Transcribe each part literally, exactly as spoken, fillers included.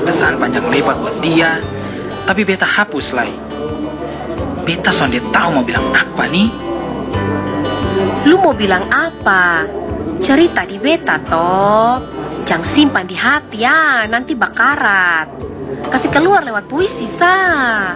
pesan panjang lebar buat dia, tapi beta hapus lah. Beta sonde tahu mau bilang apa nih. Lu mau bilang apa? Cerita di beta toh. Jangan simpan di hati ya, nanti bakarat. Kasih keluar lewat puisi sa.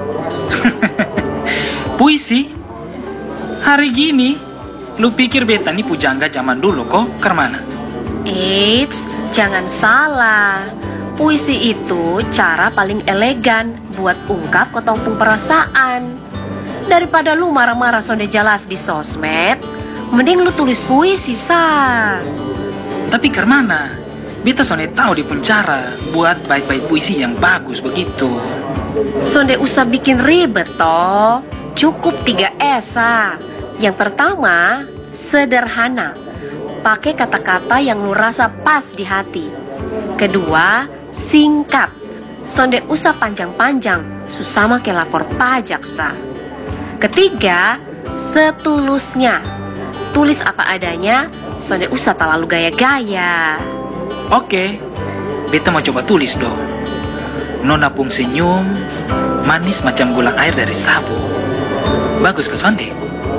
Puisi? Hari gini, lu pikir beta nih pujangga zaman dulu kok, kemana? Eits, jangan salah. Puisi itu cara paling elegan buat ungkap ketompung perasaan. Daripada lu marah-marah sonde jelas di sosmed, mending lu tulis puisi sa. Tapi kemana? Beta sonde tahu di pencara buat bait-bait puisi yang bagus begitu. Sonde usah bikin ribet toh. Cukup tiga S sa. Yang pertama, sederhana. Pakai kata-kata yang lu rasa pas di hati. Kedua, singkat. Sonde usah panjang-panjang, susah make lapor pajak sa. Ketiga, setulusnya. Tulis apa adanya, sonde usah terlalu gaya-gaya. Oke, beta mau coba tulis dong. Nona pung senyum, manis macam gula air dari sabu. Bagus ke sonde?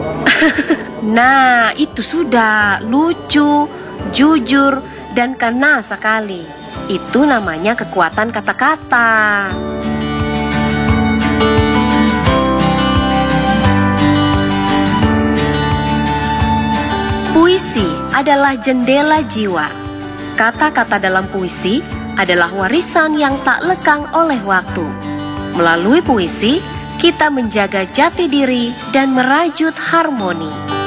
Nah, itu sudah lucu, jujur, dan kena sekali. Itu namanya kekuatan kata-kata. Puisi adalah jendela jiwa. Kata-kata dalam puisi adalah warisan yang tak lekang oleh waktu. Melalui puisi, kita menjaga jati diri dan merajut harmoni.